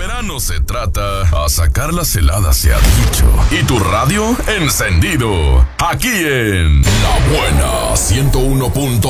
verano se trata, a sacar las heladas se ha dicho. Y tu radio encendido. Aquí en La Buena 101.